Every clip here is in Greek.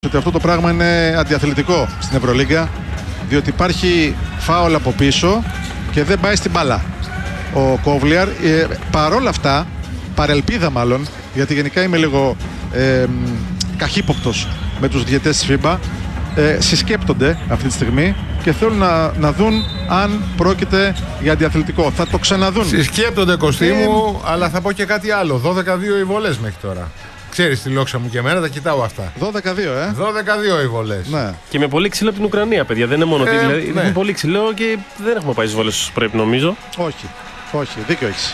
ότι αυτό το πράγμα είναι αντιαθλητικό στην Ευρωλίγκα, διότι υπάρχει φάουλ από πίσω και δεν πάει στην μπάλα ο Κόβλιαρ. Παρόλα αυτά, παρελπίδα μάλλον, γιατί γενικά είμαι λίγο καχύποπτος με τους διαιτές της FIBA, συσκέπτονται αυτή τη στιγμή και θέλουν να δουν αν πρόκειται για αντιαθλητικό. Θα το ξαναδούν. Συσκέπτονται, Κωστή μου, αλλά θα πω και κάτι άλλο. 12-2 οι βολές μέχρι τώρα. Ξέρεις τη λόξα μου και εμένα, τα κοιτάω αυτά. 12-2, 12-2 οι βολές. Ναι. Και με πολύ ξύλο από την Ουκρανία, παιδιά. Δεν είναι μόνο ότι. Δηλαδή, ναι. Είναι πολύ ξύλο και δεν έχουμε πάει στις βολές όσο πρέπει, νομίζω. Όχι, δίκιο έχεις.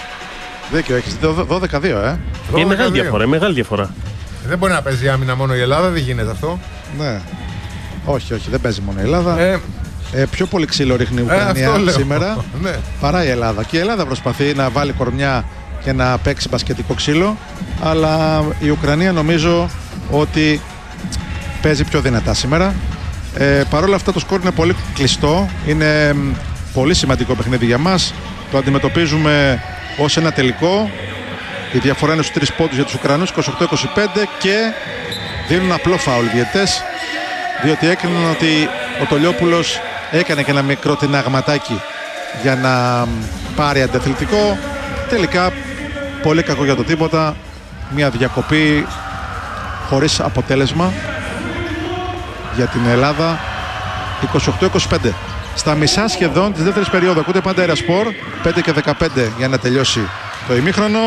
12-2, Είναι μεγάλη διαφορά. Δεν μπορεί να παίζει άμυνα μόνο η Ελλάδα, δεν γίνεται αυτό. Ναι. Όχι, δεν παίζει μόνο η Ελλάδα. Πιο πολύ ξύλο ρίχνει η Ουκρανία σήμερα παρά η Ελλάδα. Και η Ελλάδα προσπαθεί να βάλει κορμιά και να παίξει μπασκετικό ξύλο, αλλά η Ουκρανία νομίζω ότι παίζει πιο δυνατά σήμερα. Παρ' όλα αυτά το σκορ είναι πολύ κλειστό, είναι πολύ σημαντικό παιχνίδι για μας. Το αντιμετωπίζουμε ως ένα τελικό. Η διαφορά είναι στους 3 πόντους για τους Ουκρανούς, 28-25, και δίνουν απλό φάουλ οι διαιτές, διότι έκριναν ότι ο Τολιόπουλος έκανε και ένα μικρό τιναγματάκι για να πάρει αντιαθλητικό. Τελικά πολύ κακό για το τίποτα, μια διακοπή χωρίς αποτέλεσμα για την Ελλάδα. 28-25 στα μισά σχεδόν της δεύτερης περίοδου. Ακούτε πάντα Αερασπορ, 5 και 15 για να τελειώσει το ημίχρονο.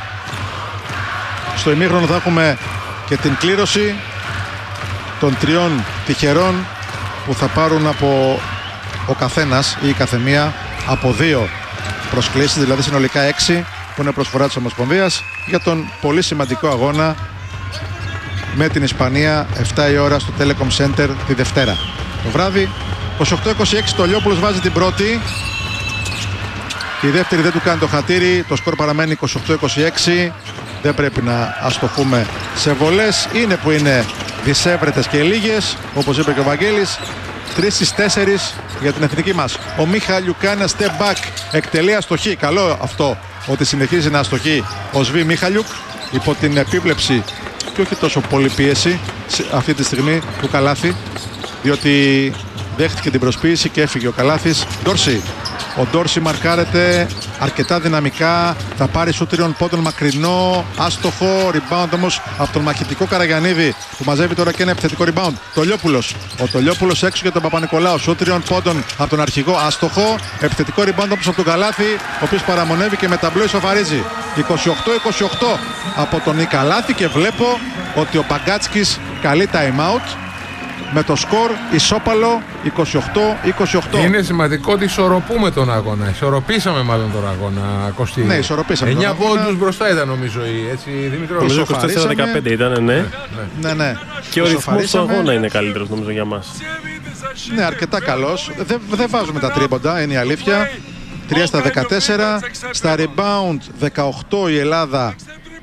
Στο ημίχρονο θα έχουμε και την κλήρωση των 3 τυχερών που θα πάρουν από ο καθένας ή η καθεμία από 2 προσκλήσεις, δηλαδή συνολικά 6, που είναι προσφορά της Ομοσπονδίας για τον πολύ σημαντικό αγώνα με την Ισπανία 7 η ώρα στο Telecom Center τη Δευτέρα το βράδυ. 28-26 το Λιόπουλος βάζει την πρώτη. Η δεύτερη δεν του κάνει το χατήρι. Το σκορ παραμένει 28-26. Δεν πρέπει να αστοχούμε σε βολές. Είναι που είναι δισεύρετες και λίγες, όπως είπε και ο Βαγγέλης. 3 στις 4 για την εθνική μας. Ο Μιχαλιουκ κάνει ένα step back, εκτελεί αστοχή. Καλό αυτό ότι συνεχίζει να αστοχεί ο Σβί Μιχαλιουκ υπό την επίβλεψη και όχι τόσο πολύ πίεση αυτή τη στιγμή του Καλάθη, διότι δέχτηκε την προσποίηση και έφυγε ο Καλάθης. Ντόρση. Ο Ντόρση μαρκάρεται αρκετά δυναμικά. Θα πάρει σούτ 3 πόντων μακρινό. Άστοχο. Rebound όμως από τον μαχητικό Καραγιαννίδη, που μαζεύει τώρα και ένα επιθετικό rebound. Τολιόπουλος. Ο Τολιόπουλος έξω για τον Παπα-Νικολάου. Σούτ 3 πόντων από τον αρχηγό. Άστοχο. Επιθετικό rebound όμως από τον Καλάθη, ο οποίος παραμονεύει και με ταμπλό ισοφαρίζει. 28-28 από τον Καλάθη, και βλέπω ότι ο Μπαγκάτσκης καλεί time out με το σκορ ισόπαλο 28-28. Είναι σημαντικό ότι ισορροπούμε τον αγώνα. Ισορροπήσαμε μάλλον τον αγώνα, Κωστή. Ναι, ισορροπήσαμε. 9 πόντους μπροστά ήταν νομίζω, έτσι, Δημήτρη. Νομίζω 24-15 ήταν, ναι. Ναι. Και ο ρυθμός του αγώνα είναι καλύτερος νομίζω για μας. Ναι, αρκετά καλός. Δεν βάζουμε τα τρίποντα, είναι η αλήθεια. 3 στα 14. Στα rebound 18 η Ελλάδα,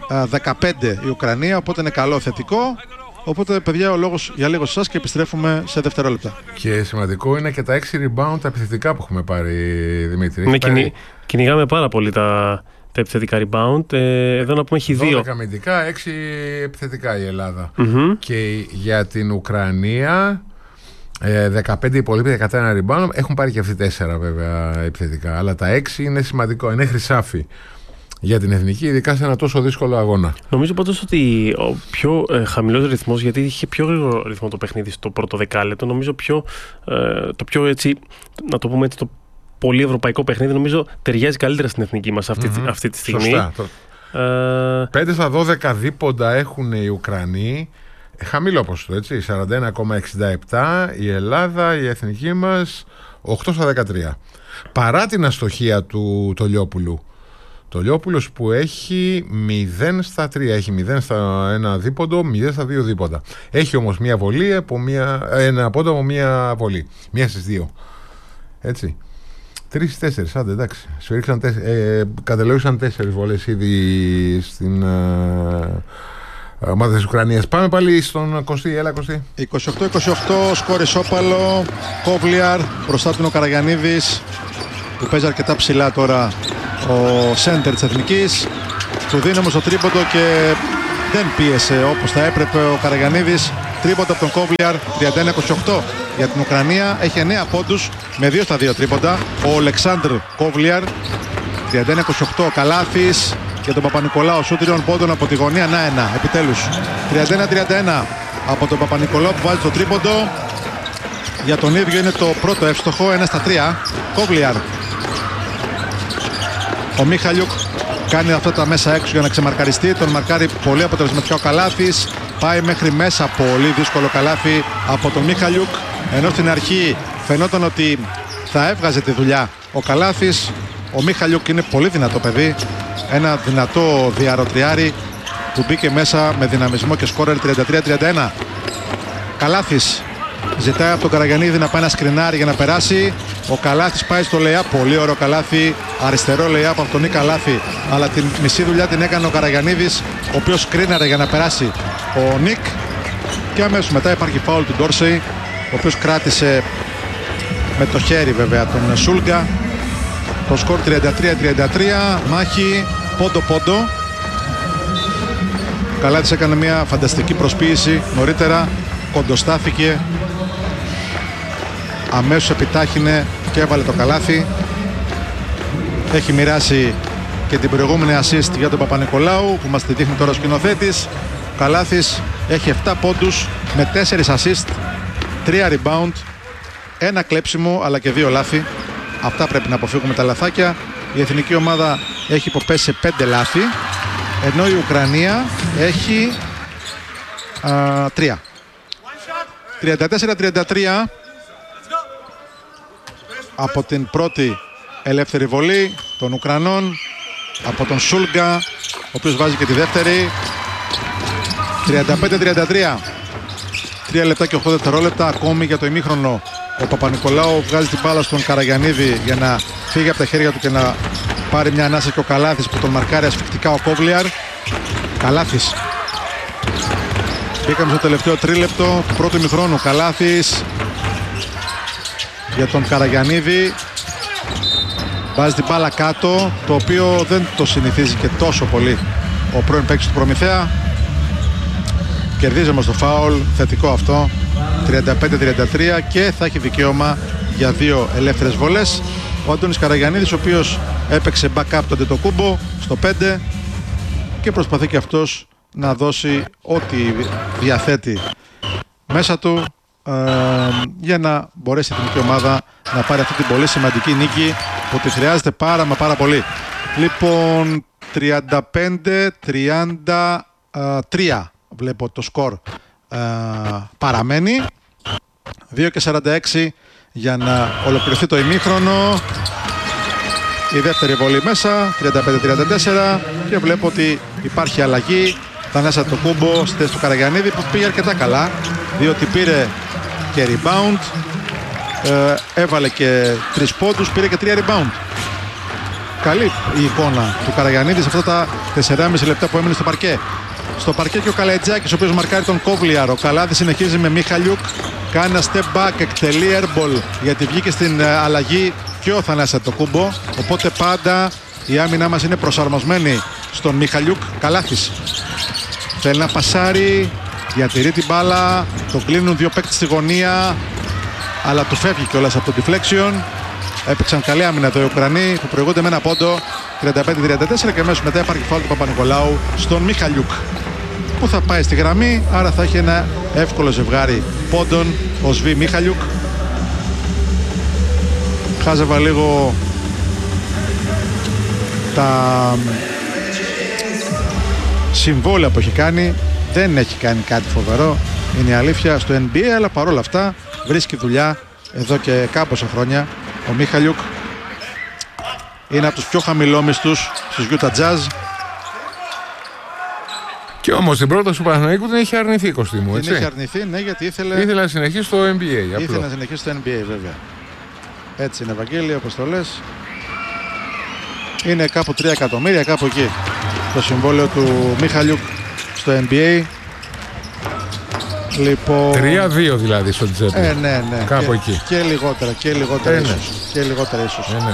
15 η Ουκρανία, οπότε είναι καλό θετικό. Οπότε, παιδιά, ο λόγος για λίγο σε εσάς και επιστρέφουμε σε δευτερόλεπτα. Και σημαντικό είναι και τα 6 rebound τα επιθετικά που έχουμε πάρει, Δημήτρη. Ναι, κυνηγάμε πάρα πολύ τα επιθετικά rebound. Εδώ να πούμε έχει 2. 12 αμυντικά, 6 επιθετικά η Ελλάδα. Και για την Ουκρανία 15 υπολείπει, 11 rebound. Έχουν πάρει και αυτοί 4 βέβαια επιθετικά. Αλλά τα 6 είναι σημαντικό, είναι χρυσάφι για την εθνική, ειδικά σε ένα τόσο δύσκολο αγώνα. Νομίζω πάντως ότι ο πιο χαμηλός ρυθμός, γιατί είχε πιο γρήγορο ρυθμό το παιχνίδι στο πρώτο δεκάλεπτο, νομίζω το πιο έτσι, να το πούμε έτσι, το πολύ ευρωπαϊκό παιχνίδι, νομίζω ταιριάζει καλύτερα στην εθνική μας αυτή τη στιγμή. Σωστά. 5 στα 12 δίποντα έχουν οι Ουκρανοί. Χαμηλό ποσοστό, έτσι. 41,67. Η Ελλάδα, η εθνική μας, 8 στα 13. Παρά την αστοχία του Τολιόπουλου. Τολιόπουλος που έχει 0 στα 3, έχει 0 στα 1 δίποντο, 0 στα 2 δίποντα. Έχει όμως μία βολή ένα πόντο από μία βολή. Μία στις 2. Έτσι. 3 στις 4, άντε εντάξει. Κατελόγησαν 4 βολές ήδη στην ομάδα της Ουκρανίας. Πάμε πάλι στον Κωστή. Έλα, Κωστή. 28-28, σκορ ισόπαλο. Κόβλιαρ, μπροστά του ο Καραγιαννίδης, που παίζει αρκετά ψηλά τώρα ο σέντερ της εθνικής. Του δίνει όμως το τρίποντο και δεν πίεσε όπως θα έπρεπε ο Καραγιαννίδης. Τρίποντα από τον Κόβλιαρ, 31-28 για την Ουκρανία. Έχει 9 πόντους με 2 στα 2 τρίποντα. Ο Ολεξάνδρ Κόβλιαρ, 31-28. Καλάθης για τον Παπα-Νικολάου. Σου 3 πόντων από τη γωνία. Να ένα, επιτέλους. 31-31 από τον Παπα-Νικολάου που βάζει το τρίποντο. Για τον ίδιο είναι το πρώτο εύστοχο, 1 στα 3. Κόβλιαρ. Ο Μίχαλιουκ κάνει αυτά τα μέσα έξω για να ξεμαρκαριστεί. Τον μαρκάρει πολύ αποτελεσματικά ο Καλάθης. Πάει μέχρι μέσα, πολύ δύσκολο καλάθι από τον Μίχαλιουκ. Ενώ στην αρχή φαινόταν ότι θα έβγαζε τη δουλειά ο Καλάθης. Ο Μίχαλιουκ είναι πολύ δυνατό παιδί. Ένα δυνατό διαρροτριάρι που μπήκε μέσα με δυναμισμό και σκόρερ 33-31. Καλάθης ζητάει από τον Καραγιαννίδη να πάει ένα σκρινάρι για να περάσει. Ο Καλάθης πάει στο layup, πολύ ωραίο καλάθι. Αριστερό layup από τον Νίκ Καλάθη. Αλλά την μισή δουλειά την έκανε ο Καραγιαννίδης, ο οποίος σκρίναρε για να περάσει ο Νίκ. Και αμέσως μετά υπάρχει φάουλ του Ντόρσεϊ, ο οποίος κράτησε με το χέρι βέβαια τον Σούλγκα. Το σκορ 33-33, μάχη πόντο-πόντο. Ο Καλάθης έκανε μια φανταστική προσποίηση νωρίτερα, κοντοστάθηκε, αμέσως επιτάχυνε και έβαλε το καλάθι. Έχει μοιράσει και την προηγούμενη assist για τον Παπα-Νικολάου που μας τη δείχνει τώρα ο σκηνοθέτης. Ο Καλάθης έχει 7 πόντους με 4 assist, 3 rebound, 1 κλέψιμο αλλά και 2 λάθη. Αυτά πρέπει να αποφύγουμε τα λαθάκια. Η εθνική ομάδα έχει υποπέσει σε 5 λάθη, ενώ η Ουκρανία έχει 3. 34-33 από την πρώτη ελεύθερη βολή των Ουκρανών, από τον Σούλγκα, ο οποίος βάζει και τη δεύτερη. 35-33, 3 λεπτά και 8 δευτερόλεπτα ακόμη για το ημίχρονο. Ο Παπα-Νικολάου βγάζει την μπάλα στον Καραγιαννίδη για να φύγει από τα χέρια του και να πάρει μια ανάσα, και ο Καλάθης που τον μαρκάρει ασφυκτικά ο Κόβλιαρ. Καλάθης. Μπήκαμε στο τελευταίο τρίλεπτο του πρώτου ημιχρόνου. Καλάθης για τον Καραγιαννίδη. Βάζει την μπάλα κάτω, το οποίο δεν το συνηθίζει και τόσο πολύ ο πρώην παίκτης του Προμηθέα. Κερδίζει όμως το φάουλ, θετικό αυτό. 35-33 και θα έχει δικαίωμα για 2 ελεύθερες βολές. Ο Αντώνης Καραγιαννίδης, ο οποίος έπαιξε backup τον Τετοκούμπο στο 5 και προσπαθεί και αυτός να δώσει ό,τι διαθέτει μέσα του για να μπορέσει η εθνική ομάδα να πάρει αυτή την πολύ σημαντική νίκη που τη χρειάζεται πάρα πολύ. Λοιπόν, 35-33 βλέπω το σκορ παραμένει. 2:46 για να ολοκληρωθεί το ημίχρονο. Η δεύτερη βολή μέσα, 35-34, και βλέπω ότι υπάρχει αλλαγή. Θα ανάσα το Κούμπο στη θέση του Καραγιαννίδη που πήγε αρκετά καλά, διότι πήρε και rebound, έβαλε και 3 πόντους, πήρε και 3 rebound. Καλή η εικόνα του Καραγιαννίδη σε αυτά τα 4,5 λεπτά που έμεινε στο παρκέ. Στο παρκέ και ο Καλαϊτζάκης, ο οποίος μαρκάρει τον Κόβλιαρ. Ο Καλάθης συνεχίζει με Μίχαλιουκ, κάνει ένα step back, εκτελεί airball γιατί βγήκε στην αλλαγή και ο Θανάσης Αντετοκούμπο. Οπότε πάντα η άμυνά μας είναι προσαρμοσμένη στον Μίχαλιουκ. Καλάθης θέλει να πασάρει, διατηρεί την μπάλα, το κλείνουν 2 παίκτες στη γωνία, αλλά του φεύγει κιόλας από το deflection. Έπαιξαν καλή άμυνα εδώ οι Ουκρανοί που προηγούνται με 1 πόντο, 35-34, και αμέσως μετά υπάρχει φάουλ του Παπα-Νικολάου στον Μίχαλιουκ που θα πάει στη γραμμή, άρα θα έχει ένα εύκολο ζευγάρι πόντων ο Σβί Μίχαλιουκ. Χάζευα λίγο τα συμβόλαια που έχει κάνει, δεν έχει κάνει κάτι φοβερό, είναι η αλήθεια, στο NBA, αλλά παρόλα αυτά βρίσκει δουλειά εδώ και κάμποσα χρόνια. Ο Μίχαλιουκ είναι από τους πιο χαμηλόμισθους στους Utah Jazz. Και όμως την πρόταση του Παναθηναϊκού την έχει αρνηθεί, Κωστή μου, έτσι. Την έχει αρνηθεί, ναι, γιατί ήθελε να συνεχίσει στο NBA. Ήθελε να συνεχίσει στο NBA, βέβαια. Έτσι είναι, Ευαγγέλη, όπως το λες. Είναι κάπου 3 εκατομμύρια, κάπου εκεί, το συμβόλαιο του Μίχαλιουκ στο NBA. Λοιπόν, 3-2 δηλαδή στο τσέπη. Ναι. Κάπου εκεί. Και λιγότερα, ίσως. Ναι. Και λιγότερα ίσως. Ναι.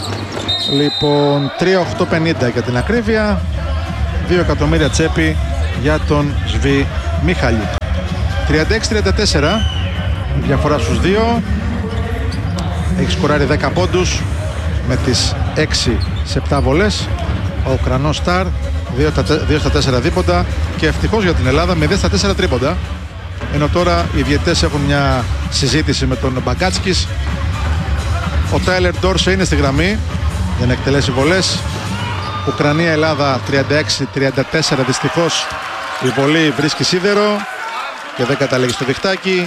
Λοιπόν, 3.850 για την ακρίβεια. 2 εκατομμύρια τσέπη για τον Σβι Μίχαλιου. 36-34 η διαφορά στους δύο. Έχει σκοράρει 10 πόντους με τις 6 σε 7 βολές. Ο Ουκρανός Σταρ 2 στα 4 δίποντα και ευτυχώς για την Ελλάδα 0 στα 4 τρίποντα. Ενώ τώρα οι διαιτητές έχουν μια συζήτηση με τον Μπαγκάτσκις. Ο Τάιλερ Ντόρσε είναι στη γραμμή για να εκτελέσει βολές. Ουκρανία-Ελλάδα 36-34. Δυστυχώς η βολή βρίσκει σίδερο και δεν καταλήγει στο διχτάκι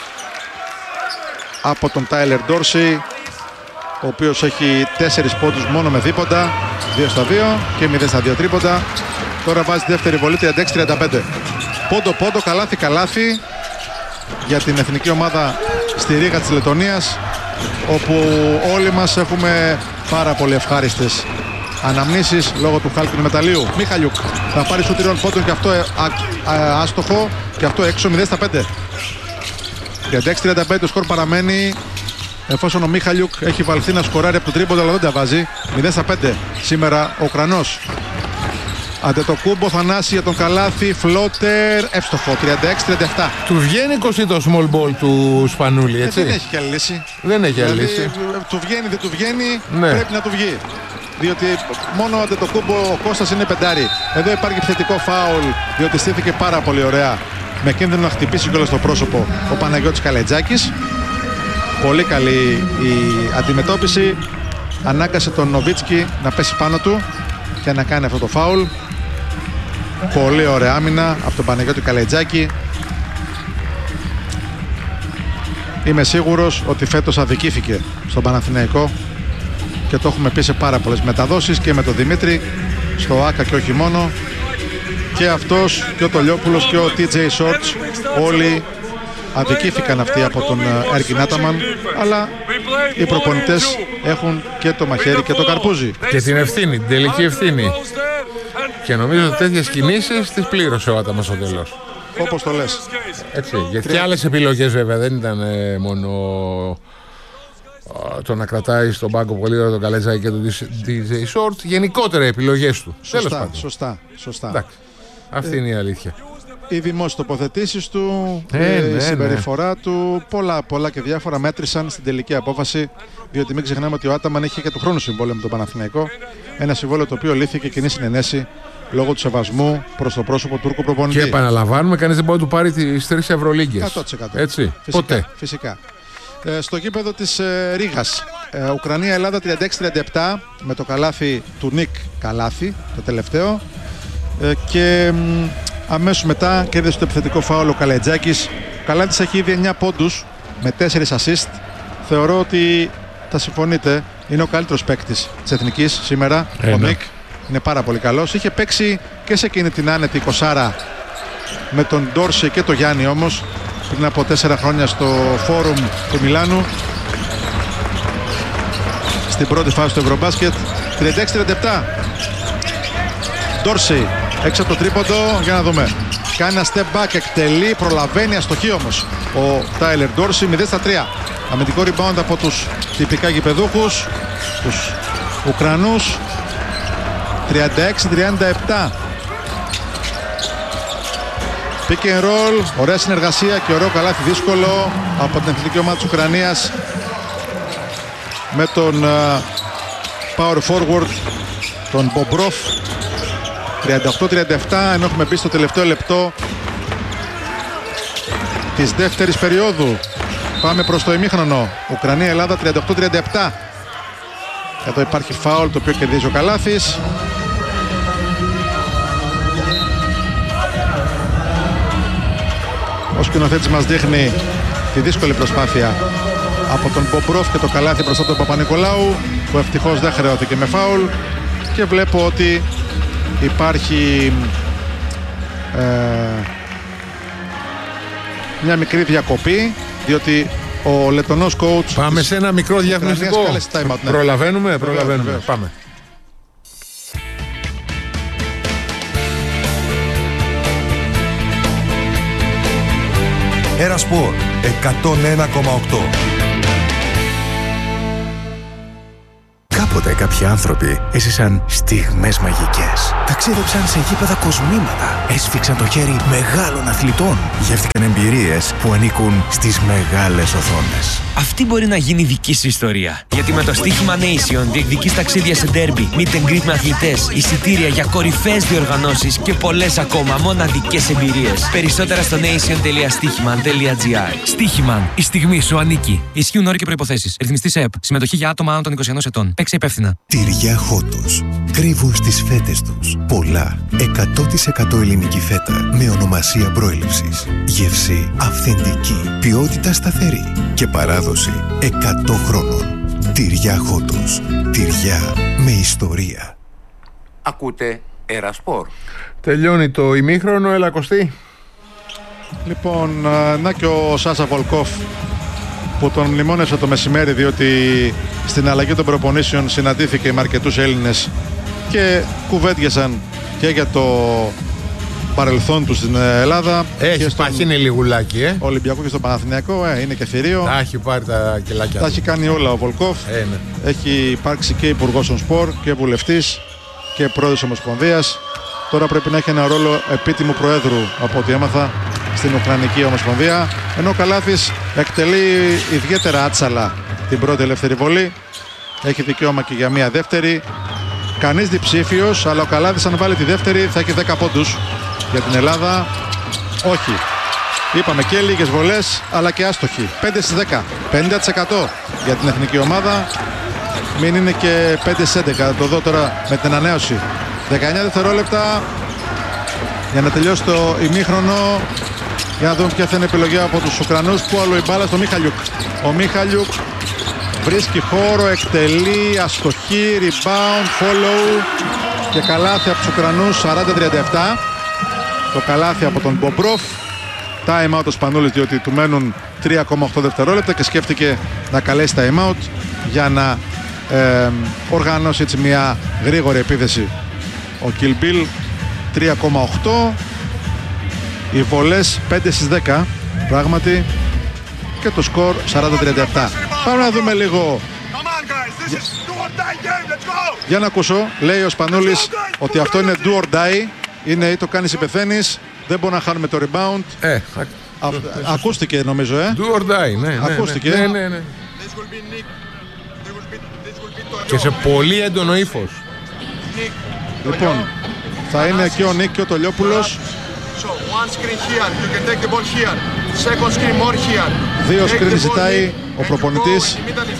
από τον Τάιλερ Ντόρσε, ο οποίος έχει 4 πόντους μόνο με δίποντα, 2 στα 2 και 0 στα 2 τρίποντα. Τώρα βάζει τη δεύτερη βολή 36-35. Πόντο, καλάθι για την εθνική ομάδα στη Ρήγα της Λετωνίας, όπου όλοι μας έχουμε πάρα πολύ ευχάριστες αναμνήσεις λόγω του χάλκινου μεταλλίου. Μίχαλιουκ θα πάρει σου 3 πόντων και αυτό άστοχο και αυτό έξω, 0 στα 5. 36-35 το σκορ παραμένει, εφόσον ο Μίχαλιουκ έχει βαλθεί να σκοράρει από το τρίποντο αλλά δεν τα βάζει. 0 στα 5 σήμερα ο Ουκρανός. Αντετοκούμπο, Θανάση για τον καλάθι, φλότερ, εύστοχο, 36-37. Του βγαίνει 20 το small ball του Σπανούλη, έτσι. Δεν έχει και άλλη λύση. Δεν έχει άλλη λύση. Του βγαίνει, δεν του βγαίνει, ναι. Πρέπει να του βγει. Διότι μόνο ο Αντετοκούμπο, ο Κώστας είναι πεντάρι. Εδώ υπάρχει επιθετικό φάουλ, διότι στήθηκε πάρα πολύ ωραία. Με κίνδυνο να χτυπήσει κιόλας στο πρόσωπο ο Παναγιώτης Καλετζάκης. Πολύ καλή η αντιμετώπιση. Ανάγκασε τον Νοβίτσκι να πέσει πάνω του και να κάνει αυτό το φάουλ. Πολύ ωραία άμυνα από τον Παναγιώτη Καλετζάκη. Είμαι σίγουρος ότι φέτος αδικήθηκε στον Παναθηναϊκό και το έχουμε πει σε πάρα πολλές μεταδόσεις και με τον Δημήτρη στο ΆΚΑ και όχι μόνο. Και αυτός και ο Τολιόπουλος και ο TJ Shorts, όλοι αδικήθηκαν αυτοί από τον Έρκιν Άταμαν, αλλά οι προπονητές έχουν και το μαχαίρι και το καρπούζι. Και την ευθύνη, την τελική ευθύνη. Και νομίζω ότι τέτοιες κινήσεις τις πλήρωσε ο Άταμαν στο τέλος. Όπως το λες. Έτσι, γιατί και άλλες επιλογές βέβαια, δεν ήταν μόνο το να κρατάει στον πάγκο πολύ ωραία τον Καλετζάκη και τον DJ Short, γενικότερα οι επιλογές του. Σωστά. Εντάξει, αυτή είναι η αλήθεια. Οι δημόσιες τοποθετήσεις του, η συμπεριφορά του, πολλά και διάφορα μέτρησαν στην τελική απόφαση, διότι μην ξεχνάμε ότι ο Άταμαν είχε και του χρόνου συμβόλαιο με τον Παναθηναϊκό. Ένα συμβόλαιο το οποίο λύθηκε κοινή συνενέση λόγω του σεβασμού προς το πρόσωπο Τούρκου προπονητή. Και επαναλαμβάνουμε, κανείς δεν μπορεί να του πάρει τις 3 Ευρωλίγκες. 100%. Έτσι, φυσικά, ποτέ. Φυσικά. Στο γήπεδο της Ρήγας, Ουκρανία-Ελλάδα 36-37 με το καλάθι του Νικ Καλάθι, το τελευταίο. Και αμέσως μετά κέρδισε το επιθετικό φάουλ ο Καλετζάκης. Ο Καλάθης έχει ήδη 9 πόντους με 4 assist. Θεωρώ ότι θα συμφωνείτε, είναι ο καλύτερος παίκτης της Εθνικής σήμερα. Ο Νικ είναι πάρα πολύ καλός. Είχε παίξει και σε εκείνη την άνετη 20 με τον Ντόρσε και τον Γιάννη όμως πριν από 4 χρόνια στο φόρουμ του Μιλάνου στην πρώτη φάση του Ευρωμπάσκετ. 36-37. Ντόρσε έξω από το τρίποντο, για να δούμε. Κάνει ένα step back, εκτελεί, προλαβαίνει, αστοχή όμως ο Τάιλερ Ντόρσε. 0 στα 3. Αμυντικό rebound από τους τυπικά γηπεδούχους, τους Ουκρανούς. 36-37. Pick and roll, ωραία συνεργασία και ωραίο καλάθι δύσκολο από την εθνική ομάδα της Ουκρανίας με τον power forward, τον Μπομπρόφ. 38-37, ενώ έχουμε μπει στο τελευταίο λεπτό της δεύτερης περίοδου. Πάμε προς το ημίχρονο. Ουκρανία-Ελλάδα 38-37. Εδώ υπάρχει φάουλ το οποίο κερδίζει ο Καλάθης. Ο σκηνοθέτης μας δείχνει τη δύσκολη προσπάθεια από τον Μπομπρόφ και το καλάθι μπροστά τον Παπα-Νικολάου, που ευτυχώς δεν χρεώθηκε με φάουλ, και βλέπω ότι υπάρχει μια μικρή διακοπή, διότι ο Λετωνός coach... Πάμε σε ένα μικρό διαγνωστικό. Ναι. Προλαβαίνουμε. Πάμε. Ερασπορ 101,8. Κάποτε κάποιοι άνθρωποι έζησαν στιγμές μαγικές. Ταξίδεψαν σε γήπεδα κοσμήματα. Έσφιξαν το χέρι μεγάλων αθλητών. Γεύτηκαν εμπειρίες που ανήκουν στις μεγάλες οθόνες. Αυτή μπορεί να γίνει δική σου ιστορία. Γιατί με το στοίχημα Nation διεκδικείς ταξίδια σε ντέρμπι, meet and greet με αθλητές, εισιτήρια για κορυφαίες διοργανώσεις και πολλές ακόμα μοναδικές εμπειρίες. Περισσότερα στο nation.stichiman.gr. Stichiman, η στιγμή σου ανήκει. Ισχύουν όροι και προϋποθέσεις. Ρυθμιστής ΕΕΠ. Συμμετοχή για άτομα άνω των 21 ετών. Παίξε υπεύθυνα. Τυριά Χότος. Κρύβουν στις φέτες τους πολλά 100% ελληνική φέτα με ονομασία προέλευσης. Γεύση αυθεντική, ποιότητα σταθερή και παράδοση 100 χρόνων. Τυριά Χότος. Τυριά με ιστορία. Ακούτε Ερασπορ. Τελειώνει το ημίχρονο, έλα Κωστή. Λοιπόν, να και ο Σάσα Βολκόφ που τον μνημόνευσε το μεσημέρι, διότι στην αλλαγή των προπονήσεων συναντήθηκε με αρκετούς Έλληνες και κουβέντιασαν και για το παρελθόν του στην Ελλάδα. Έχει παχύνει λιγουλάκι, Ολυμπιακό και στο Παναθηναϊκό, είναι και θηρίο. Τα έχει πάρει τα κιλάκια. Τα έχει κάνει όλα ο Βολκόφ. Ναι. Έχει υπάρξει και υπουργός των σπορ και βουλευτής και πρόεδρος Ομοσπονδίας. Τώρα πρέπει να έχει ένα ρόλο επίτιμου προέδρου, από ό,τι έμαθα, στην Ουκρανική Ομοσπονδία. Ενώ ο Καλάθης εκτελεί ιδιαίτερα άτσαλα την πρώτη ελεύθερη βολή. Έχει δικαίωμα και για μία δεύτερη. Κανείς διψήφιος, αλλά ο Καλάθης αν βάλει τη δεύτερη θα έχει 10 πόντους για την Ελλάδα. Όχι. Είπαμε και λίγες βολές, αλλά και άστοχοι. 5 στις 10. 50% για την εθνική ομάδα. Μην είναι και 5 στις 11. Θα το δω τώρα με την ανανέωση. 19 δευτερόλεπτα για να τελειώσει το ημίχρονο. Για να δούμε ποια θα είναι η επιλογή από τους Ουκρανούς. Πού άλλο η μπάλα? Στο Μίχαλιουκ. Ο Μίχαλιουκ βρίσκει χώρο, εκτελεί, αστοχή, rebound, follow και καλάθι από τους Ουκρανούς. 40-37. Το καλάθι από τον Μπομπρόφ. Time out ο Σπανούλης, διότι του μένουν 3,8 δευτερόλεπτα και σκέφτηκε να καλέσει time out για να οργανώσει έτσι μια γρήγορη επίθεση. Ο Κιλμπίλ 3,8. Οι βολές 5 στις 10 πράγματι και το σκορ 40-37. Πάμε να δούμε λίγο. Για να ακούσω. Λέει ο Σπανούλης ότι αυτό είναι do or die. Είναι ή το κάνεις ή πεθαίνεις. Δεν μπορούμε να χάνουμε το rebound. Ακούστηκε νομίζω, Do or die, ναι. Ακούστηκε. Ναι. Και σε πολύ έντονο ύφος. Λοιπόν, θα είναι και ο Νίκ και ο Τολιόπουλος. Δύο σκριν ζητάει ο προπονητής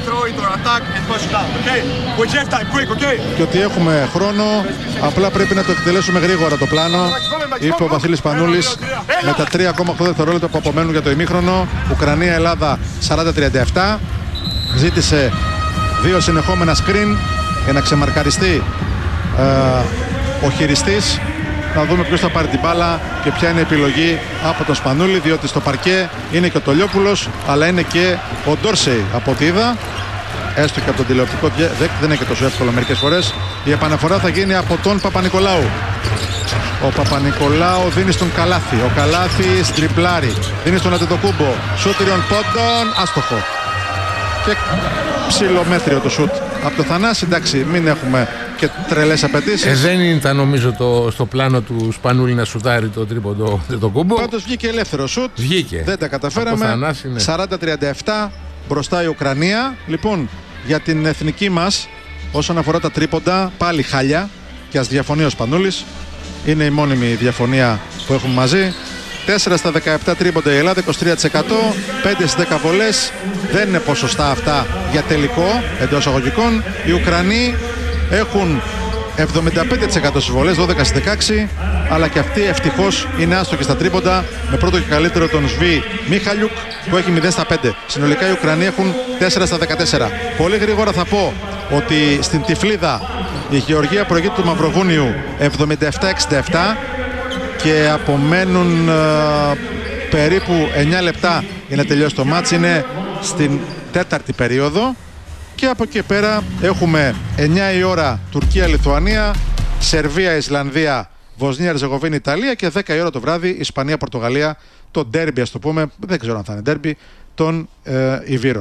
και ότι έχουμε χρόνο, απλά πρέπει να το εκτελέσουμε γρήγορα το πλάνο, είπε ο Βασίλης Πανούλης με τα 3,8 δευτερόλεπτα που απομένουν για το ημίχρονο. Ουκρανία-Ελλάδα 40-37. Ζήτησε δύο συνεχόμενα σκριν για να ξεμαρκαριστεί ο χειριστής. Να δούμε ποιος θα πάρει την μπάλα και ποια είναι η επιλογή από τον Σπανούλη, διότι στο παρκέ είναι και ο Τολιόπουλος, αλλά είναι και ο Ντόρσεϊ από ό,τι είδα, έστω και από τον τηλεοπτικό δέκτη, δεν είναι και τόσο εύκολο μερικές φορές. Η επαναφορά θα γίνει από τον Παπα-Νικολάου. Ο Παπα-Νικολάου δίνει στον Καλάθη, ο Καλάθης τριπλάρει, δίνει στον Αντετοκούμπο, σούτ τριών πόντων, άστοχο. Και ψιλομέτριο το σούτ από το Θανάση. Εντάξει, μην έχουμε και τρελές απαιτήσεις. Δεν ήταν νομίζω στο πλάνο του Σπανούλη να σουτάρει το τρίποντο το κούμπο. Πάντως βγήκε ελεύθερο σούτ. Βγήκε. Δεν τα καταφέραμε. Θανάση, ναι. 40-37 μπροστά η Ουκρανία. Λοιπόν, για την εθνική μας, όσον αφορά τα τρίποντα, πάλι χάλια. Και ας διαφωνεί ο Σπανούλης. Είναι η μόνιμη διαφωνία που έχουμε μαζί. 4 στα 17 τρίποντα η Ελλάδα, 23%. 5 στις 10 βολές. Δεν είναι ποσοστά αυτά για τελικό εντός αγωγικών. Οι Ουκρανοί έχουν 75% στις βολές, 12 στις 16. Αλλά και αυτοί ευτυχώς είναι άστοχοι στα τρίποντα. Με πρώτο και καλύτερο τον Σβί Μίχαλιουκ που έχει 0 στα 5. Συνολικά οι Ουκρανοί έχουν 4 στα 14. Πολύ γρήγορα θα πω ότι στην Τυφλίδα η Γεωργία προηγείται του Μαυροβούνιου 77-67. Και απομένουν περίπου 9 λεπτά για να τελειώσει το μάτς. Είναι στην τέταρτη περίοδο. Και από εκεί πέρα έχουμε 9 η ώρα Τουρκία-Λιθουανία, Σερβία-Ισλανδία, Βοσνία-Ερζεγοβίνη, Ιταλία και 10 η ώρα το βράδυ Ισπανία-Πορτογαλία. Το ντέρμπι, ας το πούμε, δεν ξέρω αν θα είναι ντέρμπι, των Ιβύρων.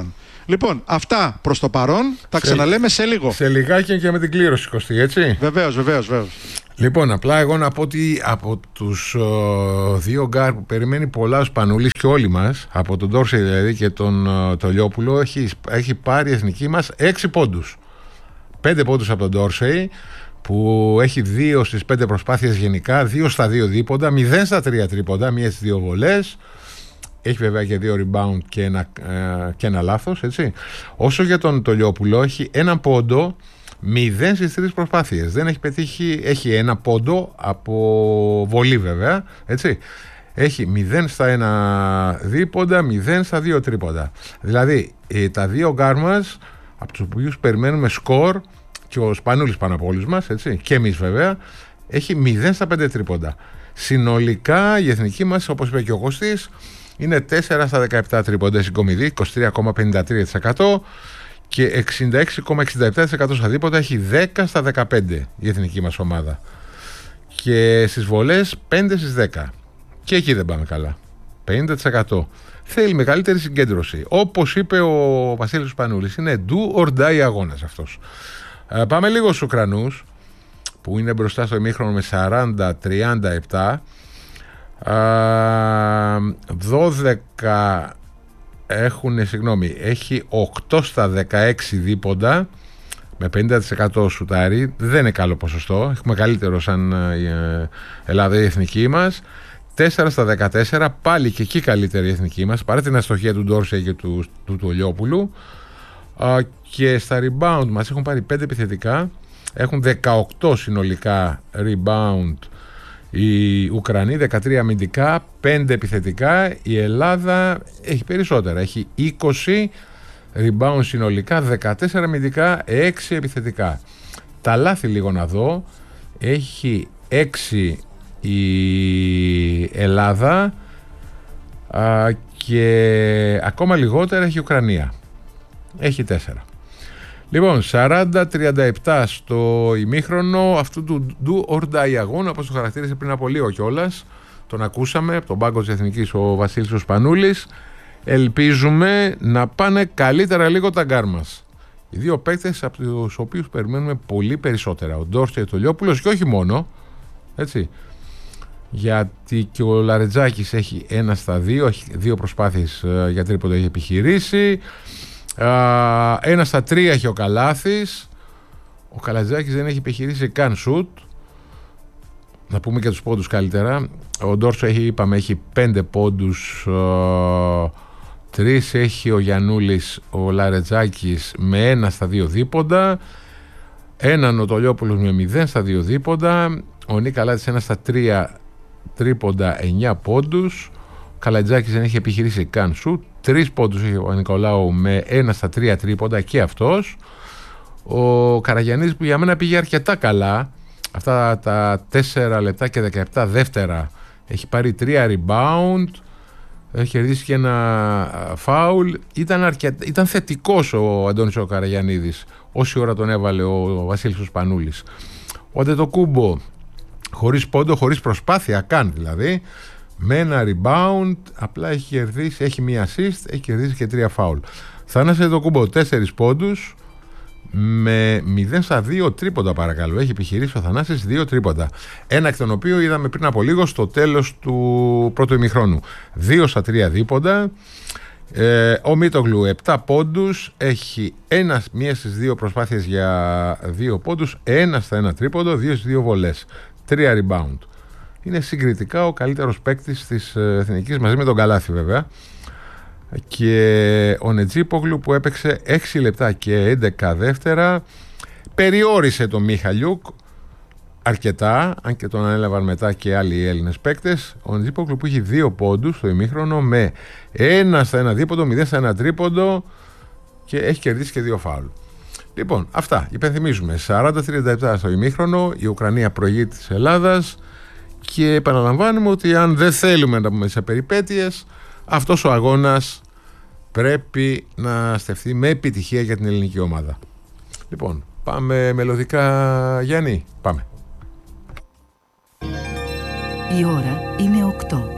Λοιπόν, αυτά προς το παρόν. Τα ξαναλέμε σε λίγο. Σε λιγάκι και με την κλήρωση, Κωστή, έτσι. Βεβαίως. Λοιπόν, απλά εγώ να πω ότι από τους δύο γκάρ που περιμένει πολλά ο Σπανούλης και όλοι μας, από τον Ντόρσεϊ δηλαδή και τον Τολιόπουλο, έχει πάρει η εθνική μας 6 πόντους. 5 πόντους από τον Ντόρσεϊ, που έχει 2 στις 5 προσπάθειες γενικά, 2 στα 2 δίποντα, 0 στα 3 τρίποντα, 1 στις 2 βολές. Έχει βέβαια και 2 rebound και ένα λάθος, έτσι. Όσο για τον Τολιόπουλο, έχει 1 πόντο, 0 στις 3 προσπάθειες. Δεν έχει πετύχει, έχει 1 πόντο από βολή βέβαια, έτσι. Έχει 0 στα 1 δίποντα, 0 στα 2 τρίποντα. Δηλαδή τα δύο γκάρ μας, από τους οποίους περιμένουμε σκορ, και ο Σπανούλης πάνω από όλους μας, έτσι, και εμείς βέβαια, έχει 0 στα 5 τρίποντα. Συνολικά η εθνική μας, όπως είπε και ο Κωστής, είναι 4 στα 17 τρίποντα συγκομιδή, 23,53%, και 66,67% στα δίποτα, έχει 10 στα 15 η εθνική μας ομάδα. Και στις βολές 5 στις 10. Και εκεί δεν πάμε καλά. 50%. Θέλει μεγαλύτερη συγκέντρωση. Όπως είπε ο Βασίλης Σπανούλης, είναι do or die αγώνας αυτός. Πάμε λίγο στους Ουκρανούς, που είναι μπροστά στο ημίχρονο με 40-37. 12 έχει 8 στα 16 δίποντα με 50% σουτάρι. Δεν είναι καλό ποσοστό. Έχουμε καλύτερο σαν Ελλάδα η εθνική μας. 4 στα 14, πάλι και εκεί καλύτερη η εθνική μας, παρά την αστοχία του Ντόρσεϊ και του Τολιόπουλου. Και στα rebound μας έχουν πάρει 5 επιθετικά, έχουν 18 συνολικά rebound οι Ουκρανοί, 13 αμυντικά, 5 επιθετικά. Η Ελλάδα έχει περισσότερα, έχει 20 rebound συνολικά, 14 αμυντικά, 6 επιθετικά. Τα λάθη λίγο να δω, έχει 6 η Ελλάδα και ακόμα λιγότερα έχει η Ουκρανία, έχει 4. Λοιπόν, 40-37 στο ημίχρονο αυτού του do or die αγώνα, όπως το χαρακτήρισε πριν από λίγο κιόλας. Τον ακούσαμε από τον πάγκο της Εθνικής ο Βασίλης ο Σπανούλης. Ελπίζουμε να πάνε καλύτερα λίγο τα γκάρ μας. Οι δύο παίκτες από τους οποίους περιμένουμε πολύ περισσότερα, ο Ντόρσεϊ και ο Τολιόπουλος, και όχι μόνο, έτσι. Γιατί και ο Λαρετζάκης έχει 1 στα 2, έχει 2 προσπάθειες για τρίποντο έχει επιχειρήσει. 1 στα 3 έχει ο Καλάθης. Ο Καλατζάκης δεν έχει επιχειρήσει καν σουτ. Να πούμε και τους πόντους καλύτερα. Ο Ντόρσο έχει 5 πόντους, 3 έχει ο Γιαννούλης, ο Λαρετζάκης με 1 στα 2 δίποντα, έναν ο Τολιόπουλος με 0 στα 2 δίποντα, ο Νίκαλάτης 1 στα 3 τρίποντα, 9 πόντους. Ο Καλατζάκης δεν έχει επιχειρήσει καν σουτ. 3 πόντους έχει ο Νικολάου με 1 στα 3 τρίποντα και αυτός. Ο Καραγιαννίδης που για μένα πήγε αρκετά καλά, αυτά τα 4 λεπτά και 17 δεύτερα, έχει πάρει 3 rebound, έχει κερδίσει και ένα foul. Ήταν θετικός ο Αντώνης ο Καραγιαννίδης όση ώρα τον έβαλε ο Βασίλης ο Σπανούλης. Ο Αντετοκούμπο χωρίς πόντο, χωρίς προσπάθεια καν δηλαδή, με ένα rebound, απλά έχει κερδίσει, έχει μία assist, έχει κερδίσει και 3 foul. Θανάση Αντετοκούμπο 4 πόντους με 0 στα 2 τρίποντα, παρακαλώ. Έχει επιχειρήσει ο Θανάσης 2 τρίποντα. Ένα εκ των οποίων είδαμε πριν από λίγο στο τέλος του πρώτου ημιχρόνου. 2 στα 3 δίποντα. Ο Μίτογλου 7 πόντους. Έχει 1 στις 2 προσπάθειες για 2 πόντους. 1 στα 1 τρίποντο. 2 στις 2 βολές. 3 rebound. Είναι συγκριτικά ο καλύτερος παίκτης της Εθνικής, μαζί με τον Καλάθι βέβαια. Και ο Νετζίπογλου που έπαιξε 6 λεπτά και 11 δεύτερα περιόρισε τον Μιχαλιούκ αρκετά, αν και τον ανέλαβαν μετά και άλλοι Έλληνες παίκτες. Ο Νετζίπογλου που έχει 2 πόντους στο ημίχρονο με 1 στα 1 δίποντο, 0 στα 1 τρίποντο και έχει κερδίσει και 2 φάουλ. Λοιπόν, αυτά υπενθυμίζουμε. 40-37 στο ημίχρονο, η Ουκρανία προηγεί της Ελλάδας και επαναλαμβάνουμε ότι αν δεν θέλουμε να πούμε σε περιπέτειες, αυτός ο αγώνας πρέπει να στεφθεί με επιτυχία για την ελληνική ομάδα. Λοιπόν, πάμε μελωδικά, Γιάννη, πάμε. Η ώρα είναι 8.